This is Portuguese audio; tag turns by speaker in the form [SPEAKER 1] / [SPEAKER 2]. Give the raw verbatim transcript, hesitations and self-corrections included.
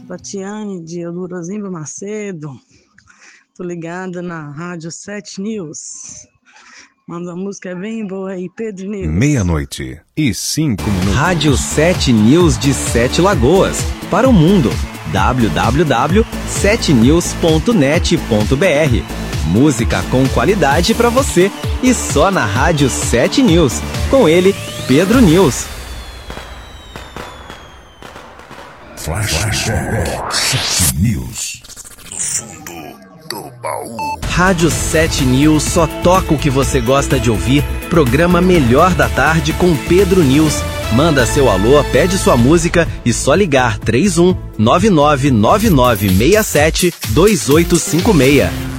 [SPEAKER 1] Tatiane de Eldurazinho Macedo. Tô ligada na Rádio sete News. Manda uma música bem boa aí, Pedro News.
[SPEAKER 2] Meia-noite e cinco minutos.
[SPEAKER 3] Rádio sete News de Sete Lagoas. Para o mundo. w w w ponto sete news ponto net ponto b r. Música com qualidade para você. E só na Rádio sete News. Com ele, Pedro News.
[SPEAKER 2] Flashback sete News. No fundo do baú.
[SPEAKER 3] Rádio sete News só toca o que você gosta de ouvir. Programa Melhor da Tarde com Pedro News. Manda seu alô, pede sua música e só ligar três um nove nove nove nove seis sete dois oito cinco seis.